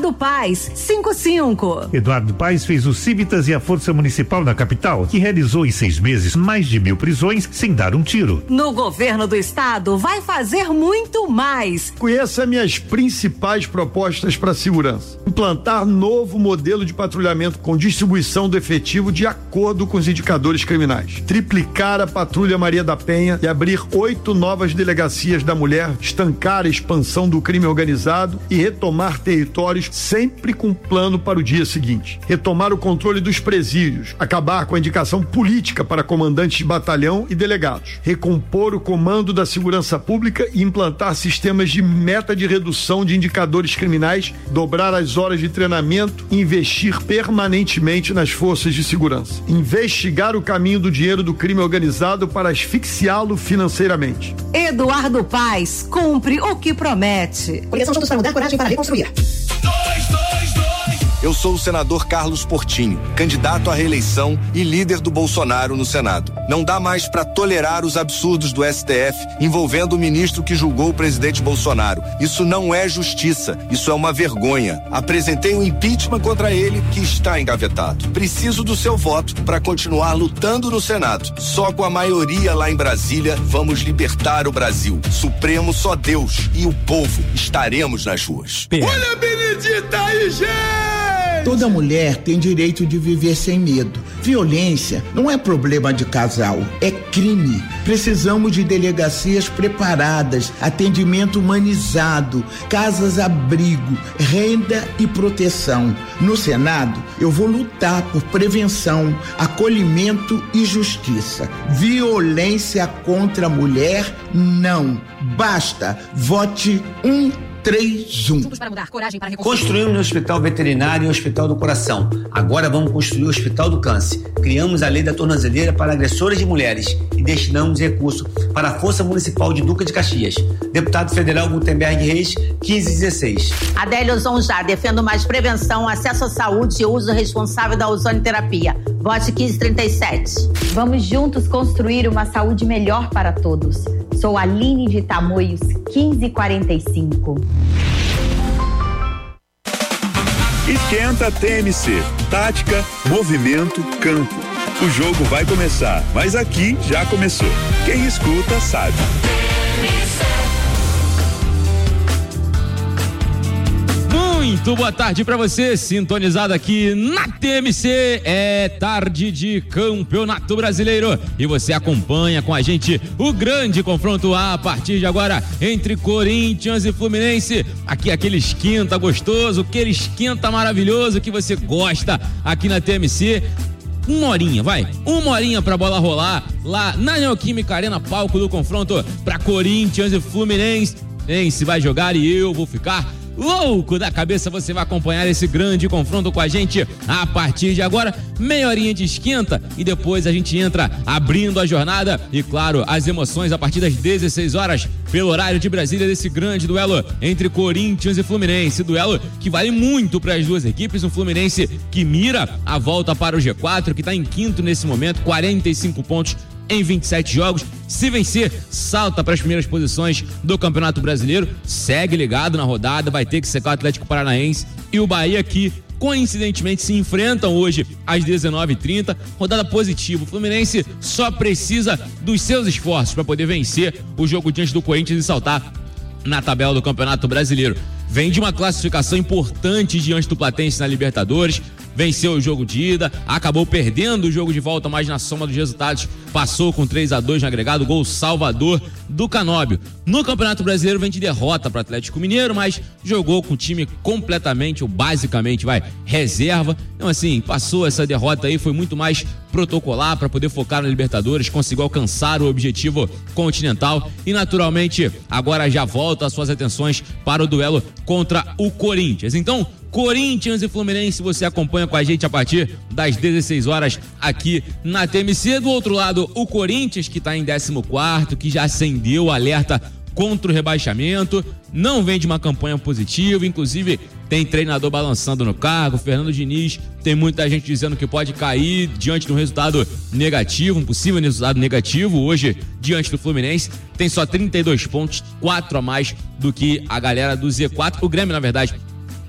Eduardo Paes, 55. Eduardo Paes fez o Civitas e a Força Municipal na capital, que realizou em 6 meses mais de 1.000 prisões sem dar um tiro. No governo do estado vai fazer muito mais. Conheça minhas principais propostas para a segurança. Implantar novo modelo de patrulhamento com distribuição do efetivo de acordo com os indicadores criminais. Triplicar a Patrulha Maria da Penha e abrir 8 novas delegacias da mulher, estancar a expansão do crime organizado e retomar territórios sempre com plano para o dia seguinte. Retomar o controle dos presídios, acabar com a indicação política para comandantes de batalhão e delegados. Recompor o comando da segurança pública e implantar sistemas de meta de redução de indicadores criminais, dobrar as horas de treinamento e investir permanentemente nas forças de segurança. Investigar o caminho do dinheiro do crime organizado para asfixiá-lo financeiramente. Eduardo Paes cumpre o que promete. Conheçam juntos para mudar, coragem para reconstruir. Eu sou o senador Carlos Portinho, candidato à reeleição e líder do Bolsonaro no Senado. Não dá mais para tolerar os absurdos do STF envolvendo o ministro que julgou o presidente Bolsonaro. Isso não é justiça, isso é uma vergonha. Apresentei um impeachment contra ele que está engavetado. Preciso do seu voto para continuar lutando no Senado. Só com a maioria lá em Brasília vamos libertar o Brasil. Supremo só Deus e o povo estaremos nas ruas. Olha a Benedita aí, gente! Toda mulher tem direito de viver sem medo. Violência não é problema de casal, é crime. Precisamos de delegacias preparadas, atendimento humanizado, casas-abrigo, renda e proteção. No Senado, eu vou lutar por prevenção, acolhimento e justiça. Violência contra a mulher, não. Basta. Vote 131. Construímos o Hospital Veterinário e o Hospital do Coração. Agora vamos construir o Hospital do Câncer. Criamos a lei da tornozeleira para agressoras de mulheres e destinamos recurso para a Força Municipal de Duque de Caxias. Deputado Federal Gutenberg Reis, 1516. Adélio Zonjá, defendo mais prevenção, acesso à saúde e uso responsável da ozonoterapia. Vote 1537. Vamos juntos construir uma saúde melhor para todos. Sou Aline de Tamoios, 1545. Esquenta TMC. Tática, movimento, campo. O jogo vai começar, mas aqui já começou. Quem escuta sabe. Muito boa tarde pra você, sintonizado aqui na TMC. É tarde de Campeonato Brasileiro e você acompanha com a gente o grande confronto a partir de agora entre Corinthians e Fluminense. Aqui aquele esquenta gostoso, aquele esquenta maravilhoso que você gosta aqui na TMC. Uma horinha pra bola rolar lá na Neoquímica Arena, palco do confronto pra Corinthians e Fluminense. Se vai jogar e eu vou ficar louco da cabeça. Você vai acompanhar esse grande confronto com a gente a partir de agora. Meia horinha de esquenta e depois a gente entra abrindo a jornada e, claro, as emoções a partir das 16 horas pelo horário de Brasília desse grande duelo entre Corinthians e Fluminense. Duelo que vale muito para as duas equipes. Um Fluminense que mira a volta para o G4, que está em quinto nesse momento, 45 pontos em 27 jogos. Se vencer, salta para as primeiras posições do Campeonato Brasileiro. Segue ligado na rodada, vai ter que secar o Atlético Paranaense e o Bahia, que coincidentemente se enfrentam hoje às 19h30. Rodada positiva. O Fluminense só precisa dos seus esforços para poder vencer o jogo diante do Corinthians e saltar na tabela do Campeonato Brasileiro. Vem de uma classificação importante diante do Platense na Libertadores. Venceu o jogo de ida, acabou perdendo o jogo de volta, mas na soma dos resultados passou com 3-2 no agregado, gol salvador do Canóbio. No Campeonato Brasileiro vem de derrota para o Atlético Mineiro, mas jogou com o time completamente, ou basicamente, reserva. Então assim, passou essa derrota aí, foi muito mais protocolar para poder focar na Libertadores, conseguiu alcançar o objetivo continental e naturalmente agora já volta as suas atenções para o duelo contra o Corinthians. Então, Corinthians e Fluminense, você acompanha com a gente a partir das 16 horas aqui na TMC. Do outro lado, o Corinthians, que está em 14º, que já acendeu o alerta contra o rebaixamento, não vem de uma campanha positiva, inclusive tem treinador balançando no cargo. Fernando Diniz, tem muita gente dizendo que pode cair diante de um resultado negativo, um possível resultado negativo hoje diante do Fluminense. Tem só 32 pontos, 4 a mais do que a galera do Z4. O Grêmio, na verdade,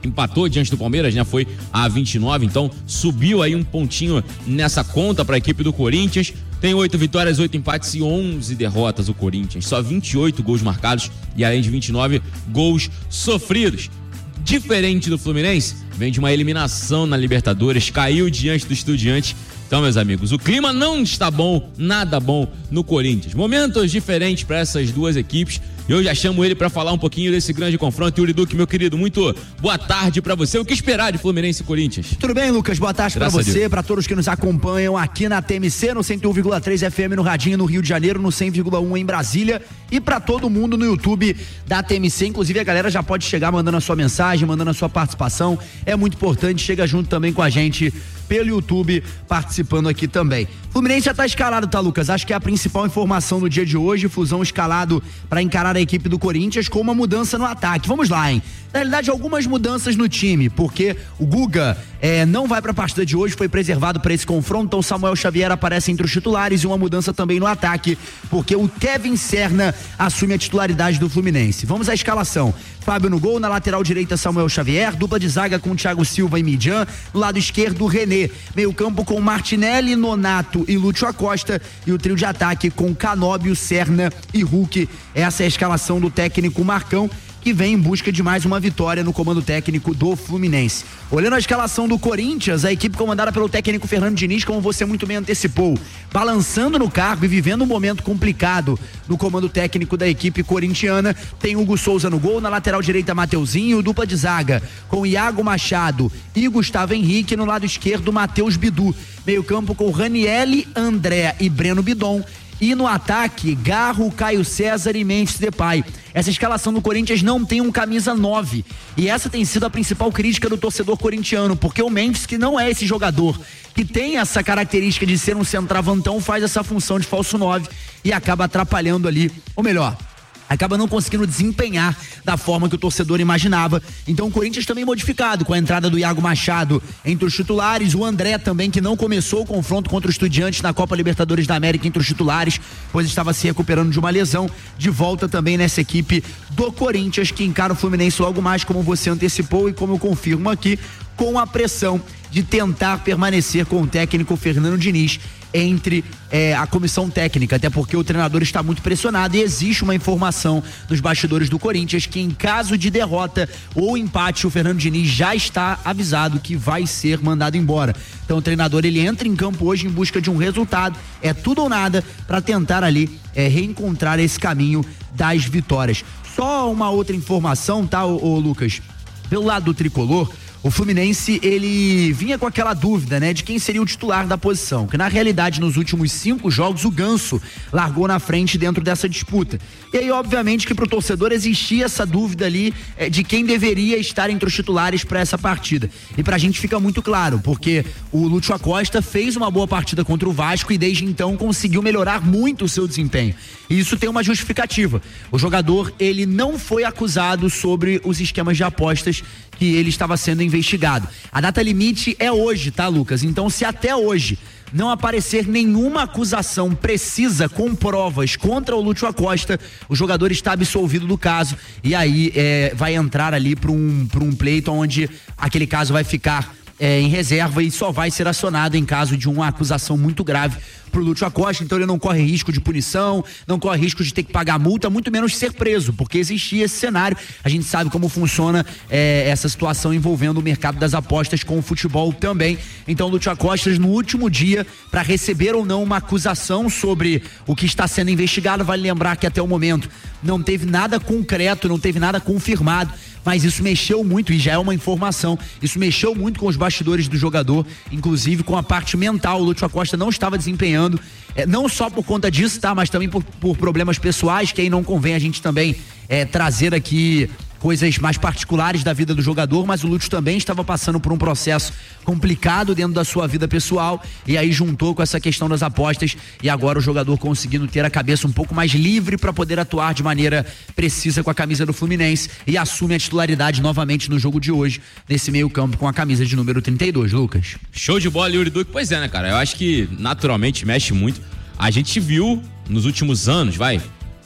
empatou diante do Palmeiras, né? Foi a 29, então subiu aí um pontinho nessa conta para a equipe do Corinthians. Tem 8 vitórias, 8 empates e 11 derrotas o Corinthians. Só 28 gols marcados e além de 29 gols sofridos. Diferente do Fluminense, vem de uma eliminação na Libertadores, caiu diante do Estudiantes. Então, meus amigos, o clima não está bom, nada bom no Corinthians. Momentos diferentes para essas duas equipes. Eu já chamo ele para falar um pouquinho desse grande confronto. Yuri Duque, meu querido, muito boa tarde para você. O que esperar de Fluminense e Corinthians? Tudo bem, Lucas? Boa tarde para você, para todos que nos acompanham aqui na TMC, no 101,3 FM no Radinho, no Rio de Janeiro, no 100,1 em Brasília, e para todo mundo no YouTube da TMC. Inclusive, a galera já pode chegar mandando a sua mensagem, mandando a sua participação. É muito importante, chega junto também com a gente pelo YouTube, participando aqui também. Fluminense já tá escalado, tá, Lucas? Acho que é a principal informação do dia de hoje. Flusão escalado para encarar a equipe do Corinthians com uma mudança no ataque. Vamos lá, hein? Na realidade, algumas mudanças no time, porque o Guga não vai para a partida de hoje, foi preservado para esse confronto, então o Samuel Xavier aparece entre os titulares e uma mudança também no ataque, porque o Kevin Serna assume a titularidade do Fluminense. Vamos à escalação. Fábio no gol, na lateral direita Samuel Xavier, dupla de zaga com Thiago Silva e Midjan, no lado esquerdo René, meio campo com Martinelli, Nonato e Lúcio Acosta, e o trio de ataque com Canóbio, Serna e Hulk. Essa é a escalação do técnico Marcão, que vem em busca de mais uma vitória no comando técnico do Fluminense. Olhando a escalação do Corinthians, a equipe comandada pelo técnico Fernando Diniz, como você muito bem antecipou, balançando no cargo e vivendo um momento complicado no comando técnico da equipe corintiana, tem Hugo Souza no gol, na lateral direita Mateuzinho, dupla de zaga com Iago Machado e Gustavo Henrique, no lado esquerdo Matheus Bidu, meio campo com Ranielli, André e Breno Bidon, e no ataque, Garro, Caio César e Memphis Depay. Essa escalação do Corinthians não tem um camisa 9. E essa tem sido a principal crítica do torcedor corintiano, porque o Memphis, que não é esse jogador que tem essa característica de ser um centroavantão, faz essa função de falso 9 e acaba atrapalhando ali, ou melhor, acaba não conseguindo desempenhar da forma que o torcedor imaginava. Então o Corinthians também modificado, com a entrada do Iago Machado entre os titulares, o André também, que não começou o confronto contra o Estudiantes na Copa Libertadores da América entre os titulares, pois estava se recuperando de uma lesão, de volta também nessa equipe do Corinthians, que encara o Fluminense logo mais, como você antecipou e como eu confirmo aqui, com a pressão de tentar permanecer com o técnico Fernando Diniz entre a comissão técnica, até porque o treinador está muito pressionado e existe uma informação dos bastidores do Corinthians que em caso de derrota ou empate, o Fernando Diniz já está avisado que vai ser mandado embora. Então o treinador, ele entra em campo hoje em busca de um resultado, é tudo ou nada para tentar ali reencontrar esse caminho das vitórias. Só uma outra informação, tá, ô Lucas? Pelo lado do tricolor, o Fluminense, ele vinha com aquela dúvida, né, de quem seria o titular da posição, que na realidade nos últimos 5 jogos o Ganso largou na frente dentro dessa disputa. E aí obviamente que pro torcedor existia essa dúvida ali de quem deveria estar entre os titulares para essa partida. E pra gente fica muito claro, porque o Lúcio Acosta fez uma boa partida contra o Vasco e desde então conseguiu melhorar muito o seu desempenho. E isso tem uma justificativa. O jogador, ele não foi acusado sobre os esquemas de apostas que ele estava sendo investigado. A data limite é hoje, tá, Lucas? Então, se até hoje não aparecer nenhuma acusação precisa com provas contra o Lúcio Acosta, o jogador está absolvido do caso e aí vai entrar ali para um pleito onde aquele caso vai ficar em reserva e só vai ser acionado em caso de uma acusação muito grave pro Lúcio Acosta. Então ele não corre risco de punição, não corre risco de ter que pagar multa, muito menos ser preso, porque existia esse cenário. A gente sabe como funciona essa situação envolvendo o mercado das apostas com o futebol também. Então o Lúcio Acosta, no último dia, para receber ou não uma acusação sobre o que está sendo investigado, vale lembrar que até o momento não teve nada concreto, não teve nada confirmado, mas isso mexeu muito, e já é uma informação, isso mexeu muito com os bastidores do jogador, inclusive com a parte mental. O Lúcio Acosta não estava desempenhando, não só por conta disso, tá, mas também por problemas pessoais, que aí não convém a gente também trazer aqui coisas mais particulares da vida do jogador, mas o Lúcio também estava passando por um processo complicado dentro da sua vida pessoal, e aí juntou com essa questão das apostas, e agora o jogador conseguindo ter a cabeça um pouco mais livre para poder atuar de maneira precisa com a camisa do Fluminense, e assume a titularidade novamente no jogo de hoje, nesse meio campo com a camisa de número 32, Lucas. Show de bola, Yuri Duque. Pois é, né, cara? Eu acho que naturalmente mexe muito. A gente viu nos últimos anos,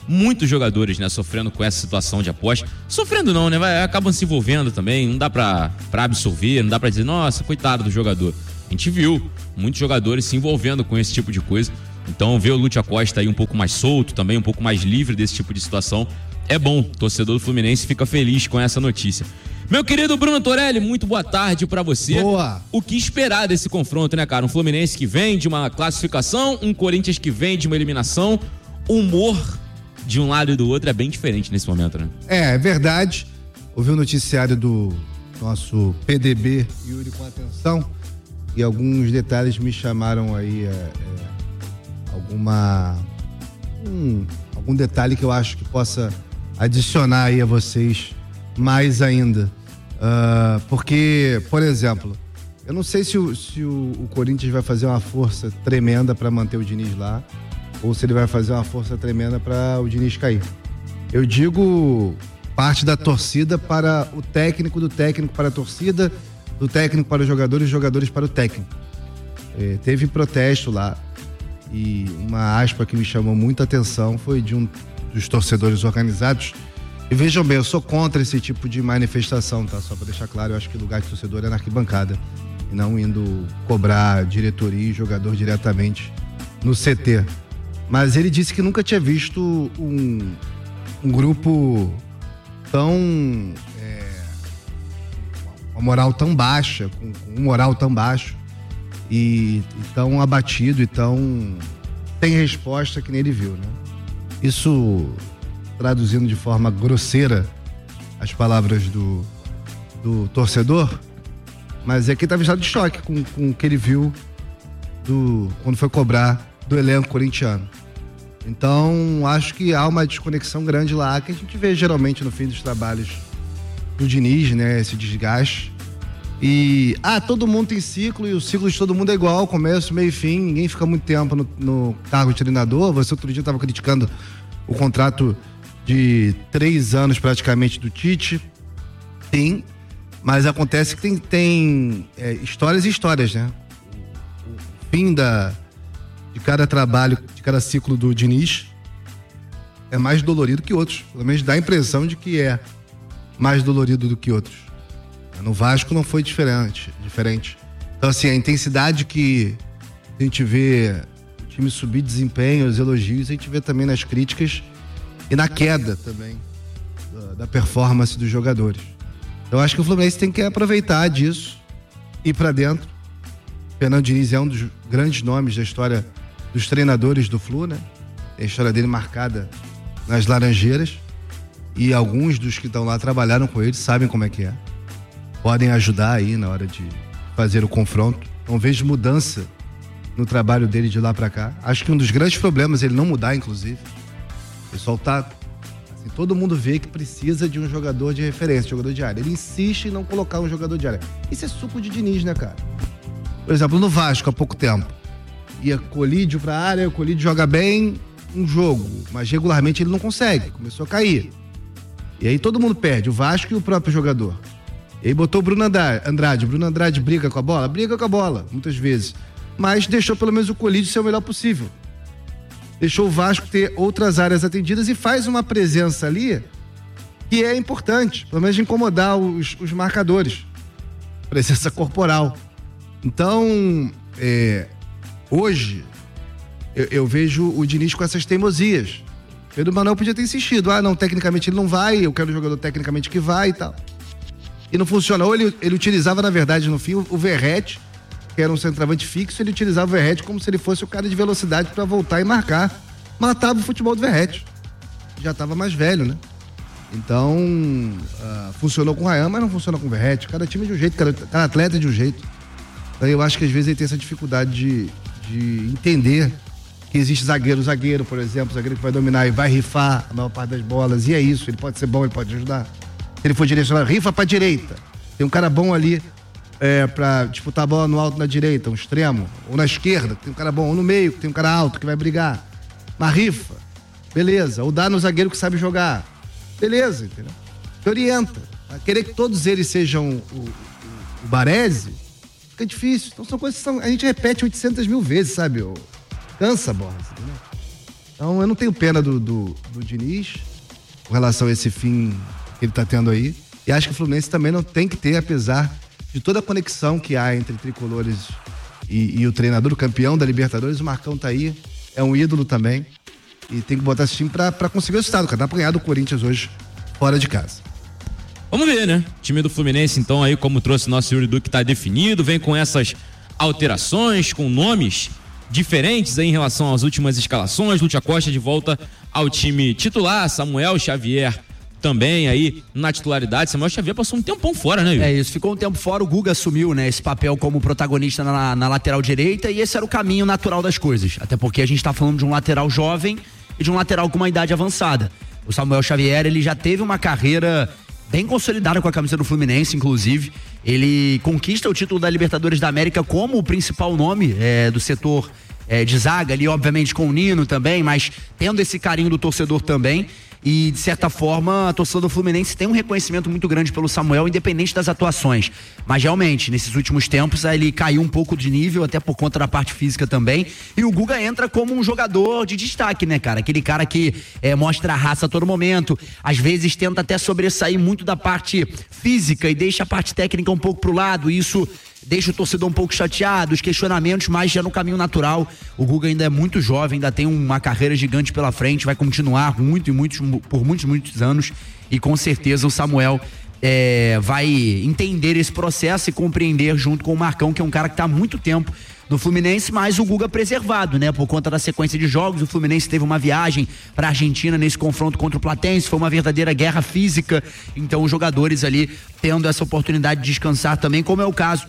muitos jogadores, né, sofrendo com essa situação de aposta. Sofrendo não, né? Acabam se envolvendo também, não dá pra absorver, não dá pra dizer, nossa, coitado do jogador. A gente viu muitos jogadores se envolvendo com esse tipo de coisa. Então, ver o Lúcio Acosta aí um pouco mais solto também, um pouco mais livre desse tipo de situação, é bom. O torcedor do Fluminense fica feliz com essa notícia. Meu querido Bruno Torelli, muito boa tarde pra você. Boa. O que esperar desse confronto, né, cara? Um Fluminense que vem de uma classificação, um Corinthians que vem de uma eliminação. O humor de um lado e do outro é bem diferente nesse momento, né? É verdade. Ouvi o noticiário do nosso PDB Yuri com atenção e alguns detalhes me chamaram aí algum detalhe que eu acho que possa adicionar aí a vocês mais ainda. Porque, por exemplo, eu não sei se o Corinthians vai fazer uma força tremenda para manter o Diniz lá ou se ele vai fazer uma força tremenda para o Diniz cair. Eu digo parte da torcida para o técnico, do técnico para a torcida, do técnico para os jogadores para o técnico. Teve protesto lá e uma aspa que me chamou muita atenção foi de um dos torcedores organizados. E vejam bem, eu sou contra esse tipo de manifestação, tá? Só para deixar claro, eu acho que o lugar de torcedor é na arquibancada e não indo cobrar diretoria e jogador diretamente no CT. Mas ele disse que nunca tinha visto um grupo tão... uma moral tão baixa, com um moral tão baixo e tão abatido e tão sem resposta que nem ele viu, né? Isso, traduzindo de forma grosseira as palavras do torcedor, mas é que ele estava em estado de choque com o que ele viu quando foi cobrar do elenco corintiano. Então, acho que há uma desconexão grande lá, que a gente vê geralmente no fim dos trabalhos do Diniz, né? Esse desgaste. E, todo mundo tem ciclo e o ciclo de todo mundo é igual, começo, meio e fim, ninguém fica muito tempo no cargo de treinador. Você outro dia estava criticando o contrato de 3 anos praticamente do Tite. Sim, mas acontece que tem histórias e histórias, né? O fim de cada trabalho, de cada ciclo do Diniz é mais dolorido que outros. Pelo menos dá a impressão de que é mais dolorido do que outros. No Vasco não foi diferente. Então, assim, a intensidade que a gente vê o time subir desempenho, os elogios, a gente vê também nas críticas e na queda também da performance dos jogadores. Então, acho que o Fluminense tem que aproveitar disso, ir pra dentro. Fernando Diniz é um dos grandes nomes da história dos treinadores do Flu, né? Tem a história dele marcada nas Laranjeiras e alguns dos que estão lá trabalharam com ele, sabem como é que é. Podem ajudar aí na hora de fazer o confronto. Então vejo mudança no trabalho dele de lá pra cá. Acho que um dos grandes problemas é ele não mudar, inclusive. O pessoal assim, todo mundo vê que precisa de um jogador de referência, jogador de área. Ele insiste em não colocar um jogador de área. Isso é suco de Diniz, né, cara? Por exemplo, no Vasco, há pouco tempo, ia Colídio pra área, o Colídio joga bem um jogo, mas regularmente ele não consegue, começou a cair. E aí todo mundo perde, o Vasco e o próprio jogador. E aí botou o Bruno Andrade. O Bruno Andrade briga com a bola, muitas vezes. Mas deixou pelo menos o Colídio ser o melhor possível. Deixou o Vasco ter outras áreas atendidas e faz uma presença ali que é importante, pelo menos de incomodar os marcadores. Presença corporal. Então, hoje, eu vejo o Diniz com essas teimosias. Pedro Manuel podia ter insistido. Não, tecnicamente ele não vai, eu quero um jogador tecnicamente que vai e tal. E não funciona. Ou ele utilizava, na verdade, no fim, o Verratti, que era um centroavante fixo, ele utilizava o Verratti como se ele fosse o cara de velocidade para voltar e marcar. Matava o futebol do Verratti. Já estava mais velho, né? Então, funcionou com o Ryan, mas não funciona com o Verratti. Cada time é de um jeito, cada atleta é de um jeito. Então, eu acho que às vezes ele tem essa dificuldade de entender que existe zagueiro, por exemplo, zagueiro que vai dominar e vai rifar a maior parte das bolas. E é isso, ele pode ser bom, ele pode ajudar. Se ele for direcionar, rifa pra direita. Tem um cara bom ali pra disputar a bola no alto na direita, um extremo. Ou na esquerda, tem um cara bom. Ou no meio, tem um cara alto que vai brigar. Mas rifa, beleza. Ou dá no zagueiro que sabe jogar. Beleza, entendeu? Te orienta. Querer que todos eles sejam o Baresi, fica difícil. Então são coisas que a gente repete 800 mil vezes, sabe? Cansa, Borges, entendeu? Então eu não tenho pena do Diniz com relação a esse fim que ele tá tendo aí. E acho que o Fluminense também não tem que ter, apesar de toda a conexão que há entre tricolores e o treinador, o campeão da Libertadores. O Marcão tá aí, é um ídolo também. E tem que botar esse time pra conseguir o resultado, cara. Dá pra ganhar do Corinthians hoje, fora de casa. Vamos ver, né? O time do Fluminense, então, aí, como trouxe o nosso Yuri Duque, tá definido, vem com essas alterações, com nomes diferentes aí em relação às últimas escalações. Lúcio Acosta de volta ao time titular, Samuel Xavier também aí na titularidade. Samuel Xavier passou um tempão fora, né, Yuri? É isso, ficou um tempo fora, o Guga assumiu, né, esse papel como protagonista na lateral direita, e esse era o caminho natural das coisas, até porque a gente tá falando de um lateral jovem e de um lateral com uma idade avançada. O Samuel Xavier, ele já teve uma carreira bem consolidada com a camisa do Fluminense, inclusive. Ele conquista o título da Libertadores da América como o principal nome do setor de zaga ali, obviamente com o Nino também, mas tendo esse carinho do torcedor também. E, de certa forma, a torcida do Fluminense tem um reconhecimento muito grande pelo Samuel, independente das atuações. Mas, realmente, nesses últimos tempos, ele caiu um pouco de nível, até por conta da parte física também. E o Guga entra como um jogador de destaque, né, cara? Aquele cara que mostra a raça a todo momento, às vezes tenta até sobressair muito da parte física e deixa a parte técnica um pouco pro lado. Isso deixa o torcedor um pouco chateado, os questionamentos, mas já no caminho natural. O Guga ainda é muito jovem, ainda tem uma carreira gigante pela frente, vai continuar por muitos anos, e com certeza o Samuel vai entender esse processo e compreender junto com o Marcão, que é um cara que está há muito tempo no Fluminense, mas o Guga preservado, né? Por conta da sequência de jogos, o Fluminense teve uma viagem para a Argentina nesse confronto contra o Platense, foi uma verdadeira guerra física, então os jogadores ali tendo essa oportunidade de descansar também, como é o caso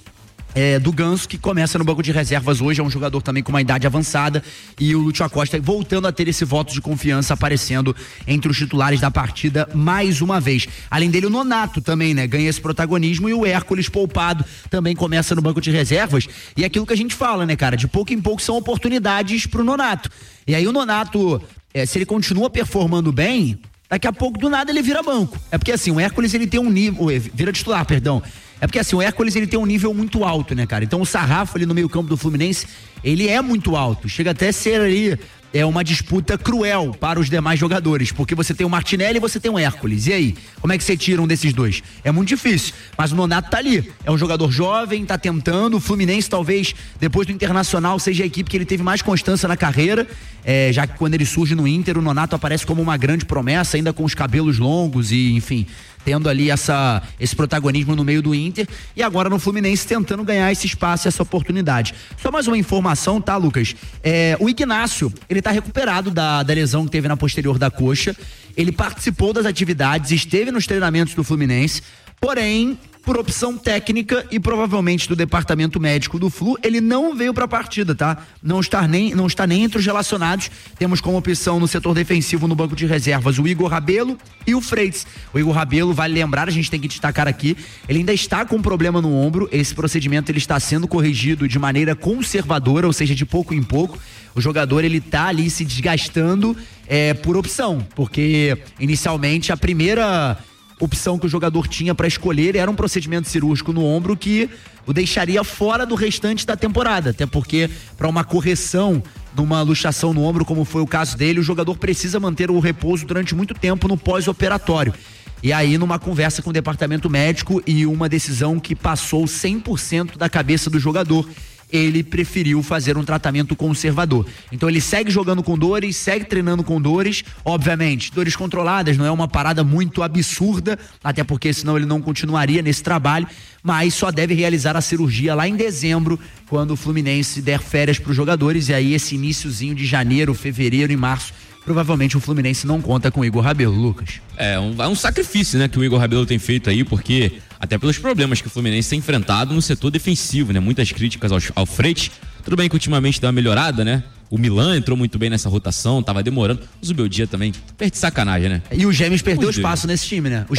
do Ganso, que começa no banco de reservas hoje, é um jogador também com uma idade avançada, e o Lúcio Acosta voltando a ter esse voto de confiança, aparecendo entre os titulares da partida mais uma vez. Além dele, o Nonato também, né, ganha esse protagonismo, e o Hércules poupado também começa no banco de reservas, e aquilo que a gente fala, né, cara, de pouco em pouco são oportunidades pro Nonato. E aí o Nonato, se ele continua performando bem, daqui a pouco do nada ele vira banco. É porque assim, o Hércules ele tem um nível, vira titular, perdão. É porque assim, o Hércules ele tem um nível muito alto, né, cara? Então o sarrafo ali no meio campo do Fluminense, ele é muito alto. Chega até a ser ali uma disputa cruel para os demais jogadores, porque você tem o Martinelli e você tem o Hércules. E aí? Como é que você tira um desses dois? É muito difícil, mas o Nonato tá ali. É um jogador jovem, tá tentando. O Fluminense talvez, depois do Internacional, seja a equipe que ele teve mais constância na carreira, já que quando ele surge no Inter, o Nonato aparece como uma grande promessa, ainda com os cabelos longos e, enfim, tendo ali esse protagonismo no meio do Inter, e agora no Fluminense tentando ganhar esse espaço, essa oportunidade. Só mais uma informação, tá, Lucas? O Ignacio, ele tá recuperado da lesão que teve na posterior da coxa, ele participou das atividades, esteve nos treinamentos do Fluminense, porém, por opção técnica e provavelmente do departamento médico do Flu, ele não veio para a partida, tá? Não está nem entre os relacionados. Temos como opção no setor defensivo, no banco de reservas, o Igor Rabelo e o Freitas. O Igor Rabelo, vale lembrar, a gente tem que destacar aqui, ele ainda está com um problema no ombro. Esse procedimento ele está sendo corrigido de maneira conservadora, ou seja, de pouco em pouco. O jogador ele tá ali se desgastando por opção, porque inicialmente a primeira opção que o jogador tinha para escolher era um procedimento cirúrgico no ombro que o deixaria fora do restante da temporada, até porque para uma correção de uma luxação no ombro, como foi o caso dele, o jogador precisa manter o repouso durante muito tempo no pós-operatório. E aí, numa conversa com o departamento médico e uma decisão que passou 100% da cabeça do jogador, ele preferiu fazer um tratamento conservador. Então ele segue jogando com dores, segue treinando com dores, obviamente, dores controladas, não é uma parada muito absurda, até porque senão ele não continuaria nesse trabalho, mas só deve realizar a cirurgia lá em dezembro, quando o Fluminense der férias para os jogadores, e aí esse iniciozinho de janeiro, fevereiro e março, provavelmente o Fluminense não conta com o Igor Rabelo, Lucas. É um sacrifício, né, que o Igor Rabelo tem feito aí, porque até pelos problemas que o Fluminense tem enfrentado no setor defensivo, né, muitas críticas ao Freitas. Tudo bem que ultimamente deu uma melhorada, né? O Milan entrou muito bem nessa rotação, tava demorando. O Zubeldia também, perde sacanagem, né? E o Gêmeos perdeu espaço nesse time, né?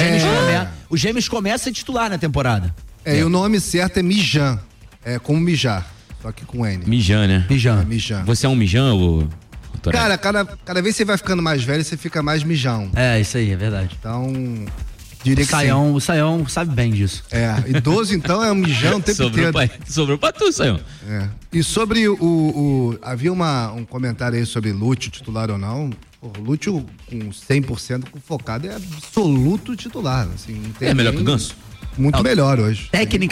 O Gêmeos começa a titular na temporada. E o nome certo é Mijan, como mijar, só que com N. Mijan, né? Mijan. Você é um Mijan, ou... Cara, cada vez que você vai ficando mais velho, você fica mais mijão. Isso aí, é verdade. Então, Diria que sim. O Saião sabe bem disso. Idoso então é um mijão o tempo inteiro. Sobrou pra tu, Saião. E sobre havia um comentário aí sobre Lúcio, titular ou não. O Lúcio com 100% focado é absoluto titular. Assim, não tem melhor que o Ganso? Muito melhor hoje.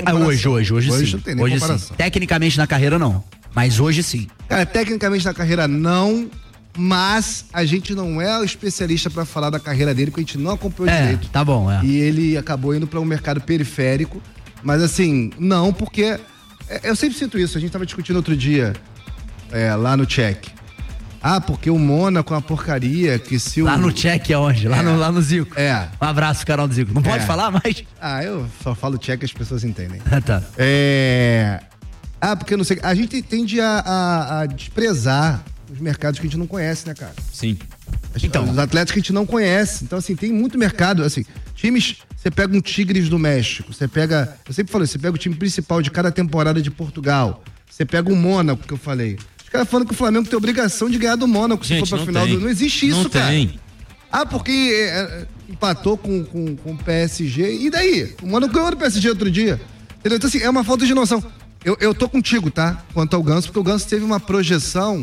Hoje sim. Não tem nem comparação. Sim. Tecnicamente na carreira não, mas hoje sim. Cara, tecnicamente na carreira não, mas a gente não é o especialista pra falar da carreira dele, porque a gente não acompanhou direito. Tá bom, E ele acabou indo pra um mercado periférico, mas assim, não, porque eu sempre sinto isso, a gente tava discutindo outro dia lá no Check. Porque o Mônaco é uma porcaria, que se Lá no Check é onde? Lá no Zico. Um abraço, Carol do Zico. Não pode falar mais? Eu só falo Check, as pessoas entendem. Tá. Porque eu não sei, a gente tende a desprezar os mercados que a gente não conhece, né, cara? Sim. Então, os atletas que a gente não conhece. Então, assim, tem muito mercado, assim, times, você pega um Tigres do México, eu sempre falo, você pega o time principal de cada temporada de Portugal, você pega o Mônaco, que eu falei. Os caras falando que o Flamengo tem obrigação de ganhar do Mônaco se for pra final do... Não existe isso, não cara. Tem. Porque empatou com o PSG, e daí? O Mônaco ganhou do PSG outro dia. Entendeu? Então, assim, é uma falta de noção. Eu tô contigo, tá? Quanto ao Ganso, porque o Ganso teve uma projeção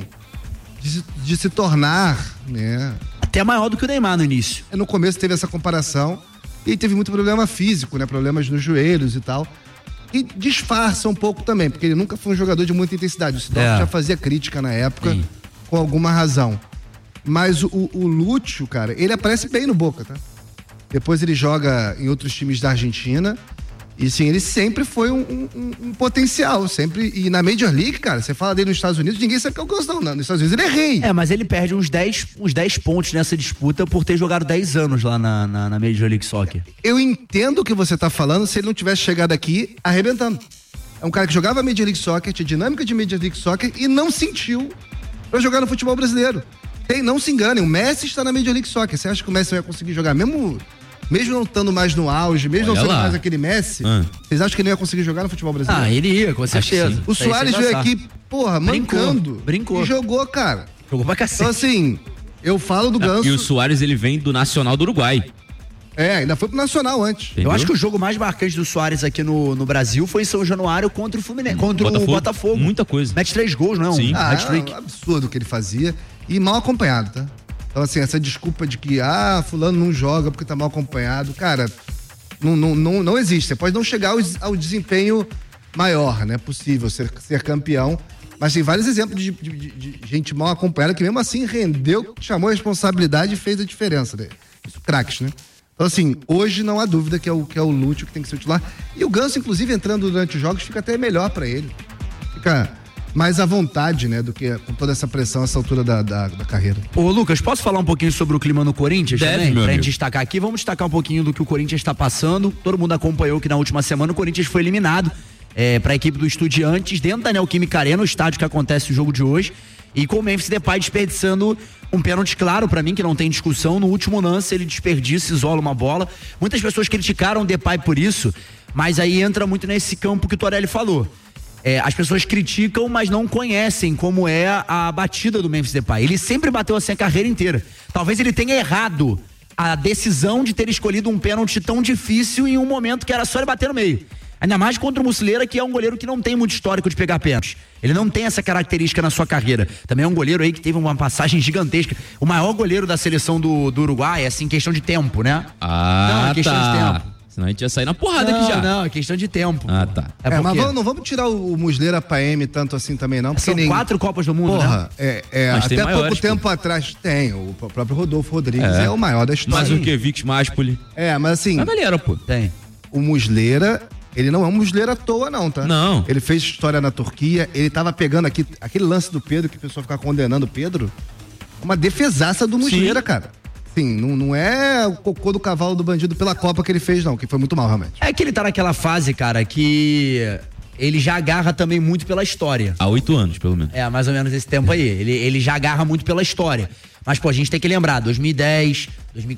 de se tornar, né? Até maior do que o Neymar no início. No começo teve essa comparação e teve muito problema físico, né? Problemas nos joelhos e tal. E disfarça um pouco também, porque ele nunca foi um jogador de muita intensidade. O Sidorf já fazia crítica na época, com alguma razão. Mas o Lúcio, cara, ele aparece bem no Boca, tá? Depois ele joga em outros times da Argentina. E sim, ele sempre foi um potencial, sempre. E na Major League, cara, você fala dele nos Estados Unidos, ninguém sabe que é o Ganso, não. Nos Estados Unidos ele é rei. Mas ele perde uns 10 pontos nessa disputa por ter jogado 10 anos lá na Major League Soccer. Eu entendo o que você tá falando se ele não tivesse chegado aqui arrebentando. É um cara que jogava Major League Soccer, tinha dinâmica de Major League Soccer e não sentiu pra jogar no futebol brasileiro. Não se engane, o Messi está na Major League Soccer. Você acha que o Messi vai conseguir jogar mesmo não estando mais no auge, mesmo não sendo mais aquele Messi, vocês acham que ele não ia conseguir jogar no futebol brasileiro? Ele ia, com certeza. O Suárez veio aqui, mancando. Brincou. E jogou, cara. Jogou pra cacete. Então, assim, eu falo do Ganso. E o Suárez, ele vem do Nacional do Uruguai. Ainda foi pro Nacional antes. Entendeu? Eu acho que o jogo mais marcante do Suárez aqui no Brasil foi em São Januário contra o Fluminense, contra o Botafogo. Muita coisa. Mete 3 gols, não é? Sim. É um absurdo o que ele fazia. E mal acompanhado, tá? Então, assim, essa desculpa de que, fulano não joga porque tá mal acompanhado, cara, não existe. Você pode não chegar ao desempenho maior, né? Possível ser campeão, mas tem vários exemplos de gente mal acompanhada que mesmo assim rendeu, chamou a responsabilidade e fez a diferença, né? Isso, craques, né? Então, assim, hoje não há dúvida que é o Lúcio que tem que ser o titular. E o Ganso, inclusive, entrando durante os jogos, fica até melhor pra ele. Fica mais à vontade, né, do que com toda essa pressão essa altura da carreira. Ô, Lucas, posso falar um pouquinho sobre o clima no Corinthians também? Pra gente destacar aqui, vamos destacar um pouquinho do que o Corinthians está passando. Todo mundo acompanhou que na última semana o Corinthians foi eliminado para a equipe do Estudiantes, dentro da Neoquímica Arena, o estádio que acontece o jogo de hoje, e com o Memphis Depay desperdiçando um pênalti claro pra mim, que não tem discussão. No último lance ele desperdiça, isola uma bola. Muitas pessoas criticaram o Depay por isso, mas aí entra muito nesse campo que o Torelli falou. As pessoas criticam, mas não conhecem como é a batida do Memphis Depay. Ele sempre bateu assim a carreira inteira. Talvez ele tenha errado a decisão de ter escolhido um pênalti tão difícil em um momento que era só ele bater no meio. Ainda mais contra o Muslera, que é um goleiro que não tem muito histórico de pegar pênaltis. Ele não tem essa característica na sua carreira. Também é um goleiro aí que teve uma passagem gigantesca. O maior goleiro da seleção do Uruguai, assim, questão de tempo, né? Não, é questão de tempo. Senão a gente ia sair na porrada aqui já. Não, é questão de tempo. Tá. Mas não vamos tirar o Muslera pra M tanto assim também, não. São 4 Copas do Mundo, né? Até maiores, pouco tempo atrás tem. O próprio Rodolfo Rodrigues é o maior da história. Mas o que? Victor Máspoli. Mas assim... A galera, pô. Tem. O Muslera... Ele não é um Muslera à toa, não, tá? Não. Ele fez história na Turquia, ele tava pegando aquele lance do Pedro, que o pessoal fica condenando o Pedro, uma defesaça do Muslera, cara. Sim, não é o cocô do cavalo do bandido pela Copa que ele fez, não, que foi muito mal, realmente. É que ele tá naquela fase, cara, que ele já agarra também muito pela história. Há 8 anos, pelo menos. Mais ou menos esse tempo aí. Ele já agarra muito pela história. Mas, pô, a gente tem que lembrar, 2010,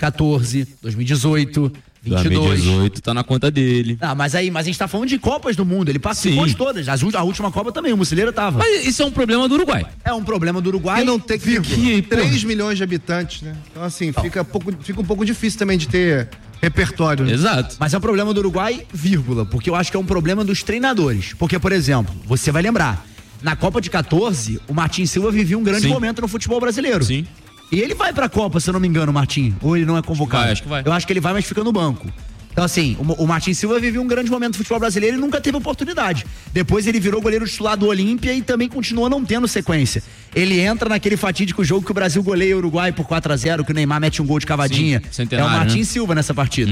2014, 2018... 22. 2018 tá na conta dele. Mas a gente tá falando de Copas do Mundo. Ele participou de todas. A última Copa também, o Muslera tava. Mas isso é um problema do Uruguai. É um problema do Uruguai. E não tem 3 milhões de habitantes, né? Então, assim, fica um pouco difícil também de ter repertório. Né? Exato. Mas é um problema do Uruguai, vírgula, porque eu acho que é um problema dos treinadores. Porque, por exemplo, você vai lembrar, na Copa de 14, o Martin Silva vivia um grande momento no futebol brasileiro. Sim. E ele vai pra Copa, se eu não me engano, Martin. Ou ele não é convocado? Acho que vai. Eu acho que ele vai, mas fica no banco. Então, assim, o Martin Silva viveu um grande momento no futebol brasileiro e nunca teve oportunidade. Depois ele virou goleiro titular do Olímpia e também continua não tendo sequência. Ele entra naquele fatídico jogo que o Brasil goleia o Uruguai por 4-0, que o Neymar mete um gol de cavadinha. É o Martin Silva nessa partida.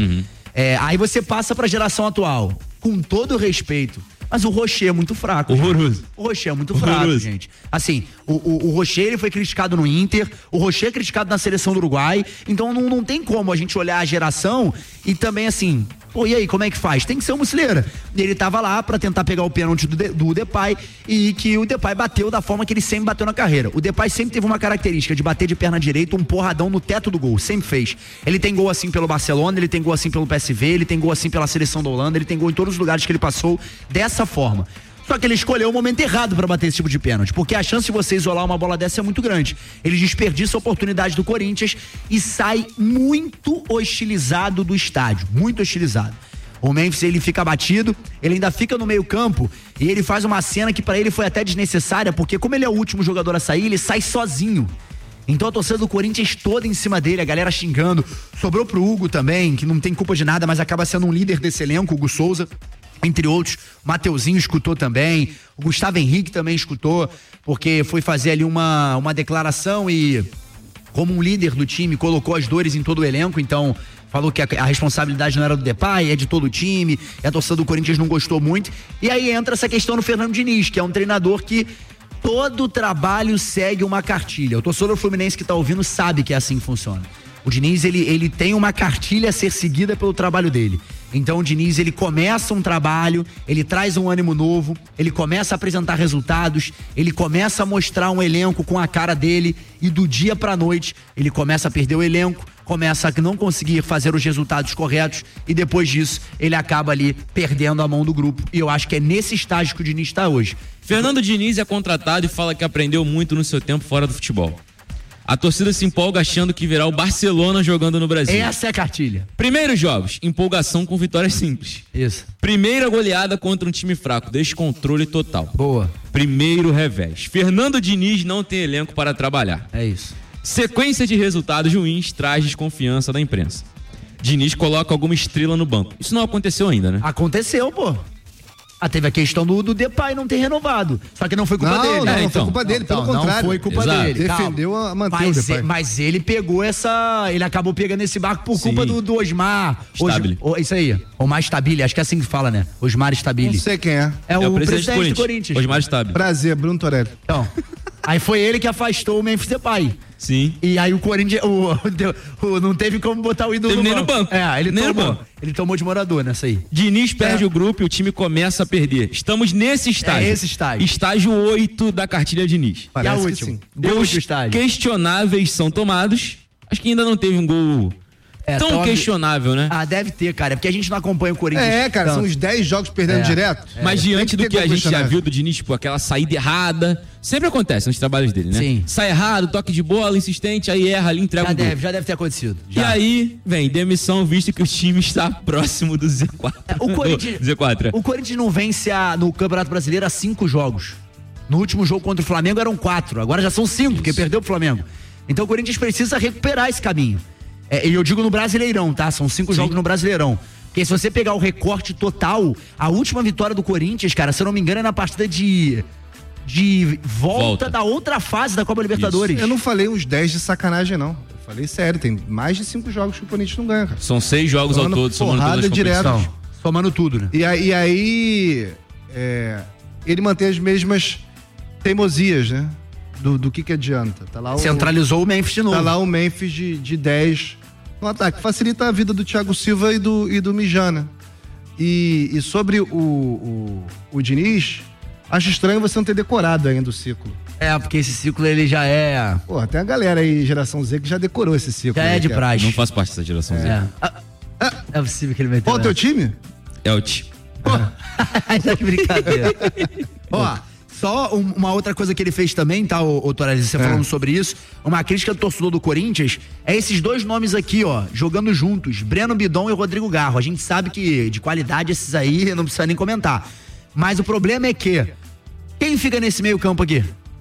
Aí você passa pra geração atual. Com todo o respeito. Mas o Rocher é muito fraco. Horroroso. O Rocher é muito fraco, gente. Assim, o Rocher, ele foi criticado no Inter, o Rocher é criticado na seleção do Uruguai, então não tem como a gente olhar a geração e também assim, pô, e aí, como é que faz? Tem que ser o Muslera. E ele tava lá pra tentar pegar o pênalti do Depay e que o Depay bateu da forma que ele sempre bateu na carreira. O Depay sempre teve uma característica de bater de perna direita, um porradão no teto do gol, sempre fez. Ele tem gol assim pelo Barcelona, ele tem gol assim pelo PSV, ele tem gol assim pela seleção da Holanda, ele tem gol em todos os lugares que ele passou dessa forma. Só que ele escolheu o momento errado pra bater esse tipo de pênalti, porque a chance de você isolar uma bola dessa é muito grande. Ele desperdiça a oportunidade do Corinthians e sai muito hostilizado do estádio, muito hostilizado. O Memphis, ele fica abatido, ele ainda fica no meio campo e ele faz uma cena que pra ele foi até desnecessária, porque como ele é o último jogador a sair, ele sai sozinho. Então a torcida do Corinthians toda em cima dele, a galera xingando. Sobrou pro Hugo também, que não tem culpa de nada, mas acaba sendo um líder desse elenco, o Hugo Souza. Entre outros, o Mateuzinho escutou também, o Gustavo Henrique também escutou, porque foi fazer ali uma declaração e, como um líder do time, colocou as dores em todo o elenco, então falou que a responsabilidade não era do Depay, é de todo o time, e a torcida do Corinthians não gostou muito. E aí entra essa questão do Fernando Diniz, que é um treinador que todo trabalho segue uma cartilha. O torcedor fluminense que tá ouvindo sabe que é assim que funciona. O Diniz, ele tem uma cartilha a ser seguida pelo trabalho dele. Então o Diniz, ele começa um trabalho, ele traz um ânimo novo, ele começa a apresentar resultados, ele começa a mostrar um elenco com a cara dele e do dia pra noite ele começa a perder o elenco, começa a não conseguir fazer os resultados corretos e depois disso ele acaba ali perdendo a mão do grupo. E eu acho que é nesse estágio que o Diniz está hoje. Fernando Diniz é contratado e fala que aprendeu muito no seu tempo fora do futebol. A torcida se empolga achando que virá o Barcelona jogando no Brasil. Essa é a cartilha. Primeiros jogos, empolgação com vitórias simples. Isso. Primeira goleada contra um time fraco, descontrole total. Boa. Primeiro revés. Fernando Diniz não tem elenco para trabalhar. É isso. Sequência de resultados ruins traz desconfiança da imprensa. Diniz coloca alguma estrela no banco. Isso não aconteceu ainda, né? Aconteceu, pô. Teve a questão do Depay não ter renovado. Só que não foi culpa dele. Não foi culpa dele, pelo contrário. Não foi culpa dele. Defendeu a manter o Depay. Mas ele pegou ele acabou pegando esse barco por culpa do Osmar. Stabile. Isso aí. Osmar Stabile, acho que é assim que fala, né? Osmar Stabile. Não sei quem é. É o presidente do Corinthians. Osmar Stabile. Prazer, Bruno Torelli. Então, aí foi ele que afastou o Memphis Depay. Sim. E aí o Corinthians não teve como botar o ídolo no banco. Ele tomou de morador nessa aí. Diniz perde o grupo e o time começa a perder. Estamos nesse estágio. Esse estágio. Estágio 8 da cartilha Diniz. Parece e a última. Gols questionáveis são tomados. Acho que ainda não teve um gol tão questionável, né? Deve ter, cara. É porque a gente não acompanha o Corinthians. Cara, são uns 10 jogos perdendo direto. Mas diante do que a gente já viu do Diniz, tipo, aquela saída errada, sempre acontece nos trabalhos dele, né? Sim. Sai errado, toque de bola, insistente, aí erra ali, entrega o gol. Já deve ter acontecido. E aí, vem demissão, visto que o time está próximo do Z4. O Corinthians não vence no Campeonato Brasileiro há 5 jogos. No último jogo contra o Flamengo eram 4, agora já são 5, porque perdeu pro Flamengo. Então o Corinthians precisa recuperar esse caminho. E eu digo no Brasileirão, tá? São 5 jogos no Brasileirão. Porque se você pegar o recorte total, a última vitória do Corinthians, cara, se eu não me engano, é na partida de volta da outra fase da Copa Libertadores. Isso. Eu não falei uns 10 de sacanagem, não. Eu falei sério, tem mais de 5 jogos que o Corinthians não ganha, cara. São 6 jogos ao todo, somando todas as competições. Somando tudo, né? E aí ele mantém as mesmas teimosias, né? Do que adianta. Tá lá centralizou o Memphis de novo. Tá lá o Memphis de 10 no ataque. Facilita a vida do Thiago Silva e do Mijana. E sobre o Diniz, acho estranho você não ter decorado ainda o ciclo. Porque esse ciclo ele já é... Pô, tem a galera aí, geração Z, que já decorou esse ciclo. Já é de praxe. Não faz parte dessa geração Z. É possível que ele meteu. Qual o teu time? Elche. Tá de brincadeira. Só uma outra coisa que ele fez também, tá, ô Torelli, você falando sobre isso, uma crítica do torcedor do Corinthians, é esses dois nomes aqui, ó, jogando juntos, Breno Bidon e Rodrigo Garro. A gente sabe que de qualidade esses aí não precisa nem comentar. Mas o problema é que, quem fica nesse meio campo aqui?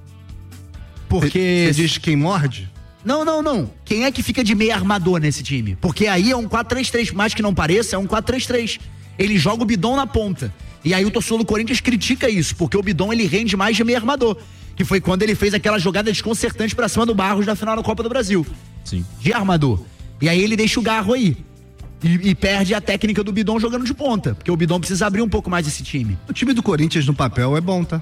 Porque... Você diz quem morde? Não. Quem é que fica de meio armador nesse time? Porque aí é um 4-3-3, mais que não pareça, é um 4-3-3. Ele joga o Bidon na ponta. E aí o torcedor do Corinthians critica isso, porque o Bidon ele rende mais de meio armador. Que foi quando ele fez aquela jogada desconcertante pra cima do Barros na final da Copa do Brasil. Sim. De armador. E aí ele deixa o Garro aí. E perde a técnica do Bidon jogando de ponta. Porque o Bidon precisa abrir um pouco mais esse time. O time do Corinthians no papel é bom, tá?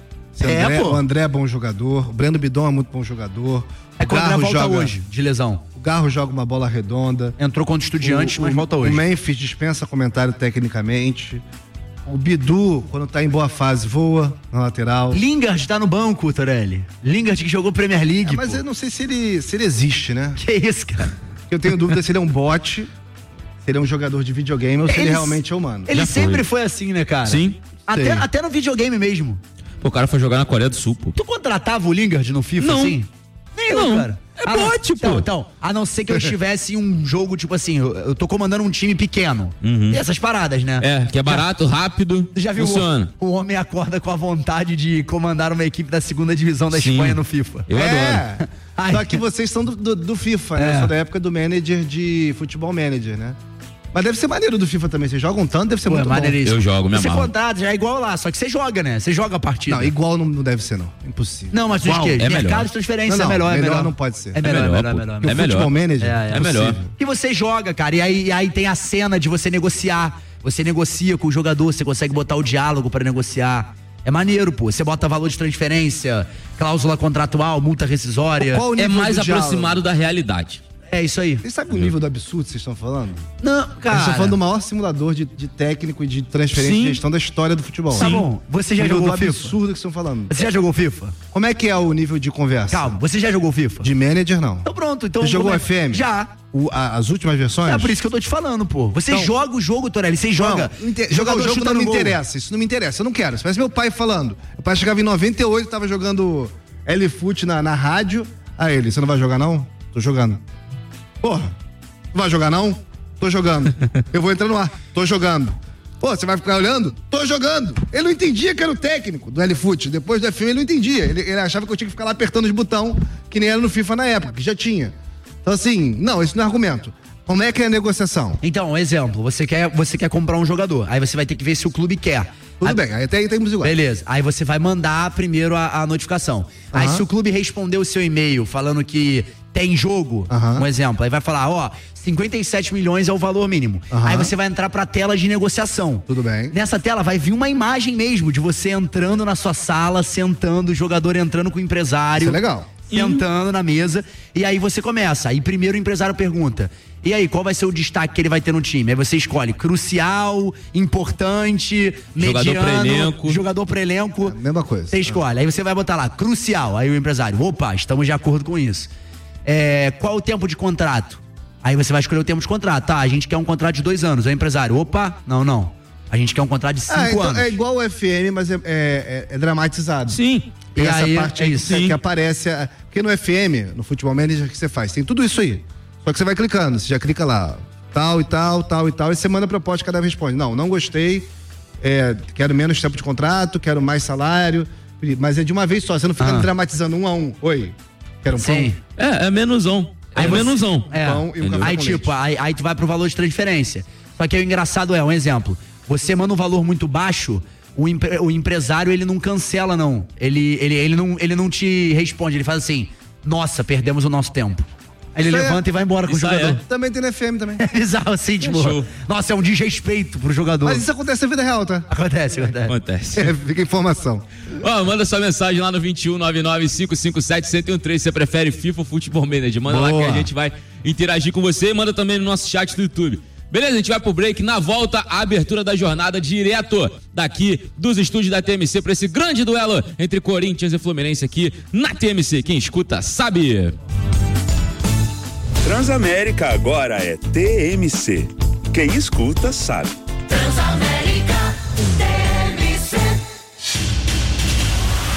O André é bom jogador, o Breno Bidon é muito bom jogador. É que o André volta hoje, de lesão. O Garro joga uma bola redonda. Entrou contra o Estudiantes, mas volta hoje. O Memphis dispensa comentário tecnicamente. O Bidu, quando tá em boa fase, voa na lateral. Lingard tá no banco, Torelli. Lingard que jogou Premier League. Mas eu não sei se ele existe, né? Que isso, cara? Eu tenho dúvida se ele é um bot, se ele é um jogador de videogame ou se ele realmente é humano. Ele sempre foi assim, né, cara? Sim. Até no videogame mesmo. Pô, o cara foi jogar na Coreia do Sul, pô. Tu contratava o Lingard no FIFA, assim? Nem eu, cara. É bot, pô. Então, a não ser que eu estivesse em um jogo, tipo assim, eu tô comandando um time pequeno. Tem essas paradas, né? Que é barato, rápido, já viu funciona. O homem acorda com a vontade de comandar uma equipe da segunda divisão da Espanha no FIFA. Eu adoro. Só que vocês são do FIFA, né? Eu sou da época do manager de futebol manager, né? Mas deve ser maneiro do FIFA também. Vocês jogam tanto, deve ser muito bom. Eu jogo, me amarro. Você contrata, já é igual lá, só que você joga, né? Você joga a partida. Não, igual não deve ser, não. Impossível. Não, mas diz que é mercado melhor. de transferência é melhor. Melhor não pode ser. É melhor. Porque o futebol manager é melhor. E você joga, cara, e aí tem a cena de você negociar. Você negocia com o jogador, você consegue botar o diálogo pra negociar. É maneiro, pô. Você bota valor de transferência, cláusula contratual, multa rescisória. Qual o nível mais aproximado da realidade? É isso aí. Vocês sabem o nível do absurdo que vocês estão falando? Não, cara. Vocês estão falando do maior simulador de técnico e de transferência e gestão da história do futebol. Tá bom. Você já jogou FIFA? Absurdo que vocês estão falando. Você já jogou FIFA? Como é que é o nível de conversa? Calma, você já jogou FIFA? De manager, não. Então pronto. Então, você jogou FM? Já. As últimas versões? É por isso que eu tô te falando, pô. Você joga o jogo, Torelli. Você joga. Jogar o jogo não me interessa. Isso não me interessa. Eu não quero. Isso parece meu pai falando. Meu pai chegava em 98, tava jogando L-Foot na rádio. Aí ele, você não vai jogar não? Tô jogando. Porra, não vai jogar não? Tô jogando. Eu vou entrar no ar. Tô jogando. Pô, você vai ficar olhando? Tô jogando. Ele não entendia que era o técnico do L-Foot. Depois do FM ele não entendia. Ele achava que eu tinha que ficar lá apertando os botões, que nem era no FIFA na época, que já tinha. Então assim, não, esse não é argumento. Como é que é a negociação? Então, um exemplo, você quer comprar um jogador, aí você vai ter que ver se o clube quer. Tudo bem, aí até aí temos igual. Beleza, aí você vai mandar primeiro a notificação. Aí se o clube responder o seu e-mail falando que tem jogo, um exemplo, aí vai falar, 57 milhões é o valor mínimo. Aí você vai entrar pra tela de negociação. Tudo bem. Nessa tela vai vir uma imagem mesmo de você entrando na sua sala, sentando, o jogador entrando com o empresário. Isso é legal. Sentando na mesa, e aí você começa. Aí primeiro o empresário pergunta: e aí, qual vai ser o destaque que ele vai ter no time? Aí você escolhe crucial, importante, mediano, jogador pro elenco. Mesma coisa. Você escolhe. Aí você vai botar lá, crucial. Aí o empresário, opa, estamos de acordo com isso. Qual o tempo de contrato? Aí você vai escolher o tempo de contrato. Tá, a gente quer um contrato de 2 anos. Aí o empresário, opa, não. A gente quer um contrato de 5 anos. É igual o FM, mas é dramatizado. Sim. E essa parte aí que aparece. Porque no FM, no Futebol Manager, o que você faz? Tem tudo isso aí. Só que você vai clicando. Você já clica lá, tal e tal, e você manda a proposta, cada vez responde. Não gostei. Quero menos tempo de contrato, quero mais salário. Mas é de uma vez só. Você não fica dramatizando 1 a 1. Oi, quero um pão? É menusão. Aí menusão. Pão e um café aí com tipo, leite. aí tu vai pro valor de transferência. Só que o engraçado um exemplo. Você manda um valor muito baixo, o empresário, ele não cancela, não. Ele não te responde, ele faz assim, nossa, perdemos o nosso tempo. Aí ele levanta e vai embora com o jogador. Também tem no FM também. É bizarro assim, tipo, nossa, é um desrespeito pro jogador. Mas isso acontece na vida real, tá? Acontece. Fica informação. Manda sua mensagem lá no 2199-557-1013. Você prefere FIFA ou Futebol Manager? Manda lá que a gente vai interagir com você. Manda também no nosso chat do YouTube. Beleza, a gente vai pro break. Na volta, a abertura da jornada direto daqui dos estúdios da TMC para esse grande duelo entre Corinthians e Fluminense aqui na TMC. Quem escuta sabe. Transamérica agora é TMC. Quem escuta sabe. Transamérica TMC.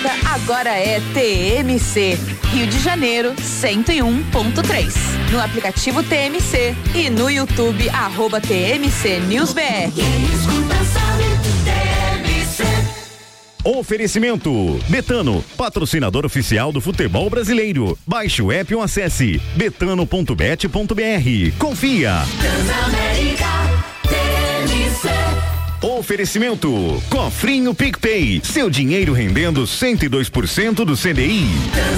música agora é TMC. Rio de Janeiro 101.3. No aplicativo TMC e no YouTube @TMC News BR. Oferecimento Betano, patrocinador oficial do futebol brasileiro. Baixe o app ou acesse betano.bet.br. Confia. Oferecimento Cofrinho PicPay, seu dinheiro rendendo 102% do CDI.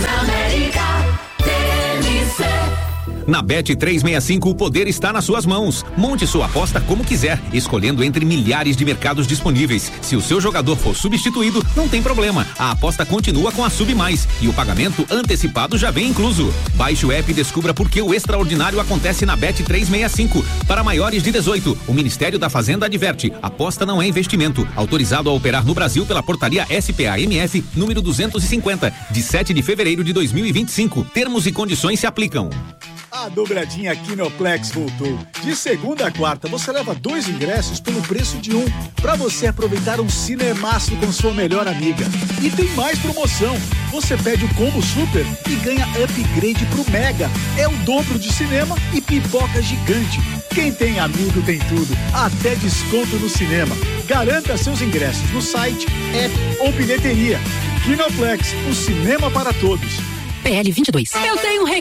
Na Bet365 o poder está nas suas mãos. Monte sua aposta como quiser, escolhendo entre milhares de mercados disponíveis. Se o seu jogador for substituído, não tem problema. A aposta continua com a Sub Mais e o pagamento antecipado já vem incluso. Baixe o app e descubra por que o extraordinário acontece na Bet365. Para maiores de 18, o Ministério da Fazenda adverte: aposta não é investimento. Autorizado a operar no Brasil pela portaria SPA-MF número 250, de 7 de fevereiro de 2025. Termos e condições se aplicam. A dobradinha Kinoplex voltou. De segunda a quarta, você leva 2 ingressos pelo preço de 1, para você aproveitar um cinemaço com sua melhor amiga. E tem mais promoção. Você pede o combo super e ganha upgrade pro Mega. É o dobro de cinema e pipoca gigante. Quem tem amigo tem tudo, até desconto no cinema. Garanta seus ingressos no site, app ou bilheteria. Kinoplex, o cinema para todos. PL 22. Eu tenho